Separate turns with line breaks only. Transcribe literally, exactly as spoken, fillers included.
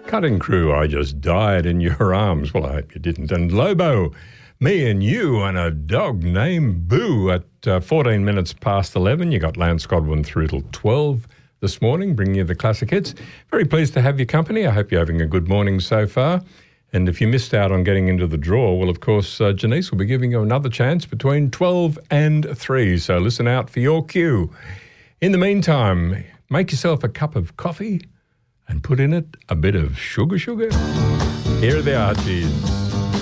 Cutting Crew, I just died in your arms. Well, I hope you didn't. And Lobo, me and you and a dog named Boo at uh, fourteen minutes past eleven. You got Lance Godwin through till twelve this morning, bringing you the classic hits. Very pleased to have your company. I hope you're having a good morning so far. And if you missed out on getting into the draw, well, of course, uh, Janice will be giving you another chance between twelve and three. So listen out for your cue. In the meantime, make yourself a cup of coffee and put in it a bit of sugar sugar. Here are the Archies.